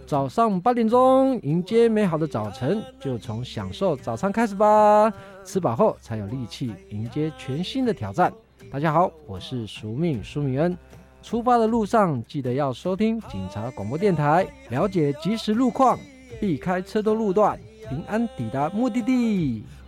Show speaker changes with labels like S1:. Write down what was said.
S1: 早上8点钟，迎接美好的早晨，就从享受早餐开始吧。吃饱后才有力气迎接全新的挑战。大家好，我是苏命恩。出发的路上，记得要收听警察广播电台，了解即时路况，避开车多路段，平安抵达目的地。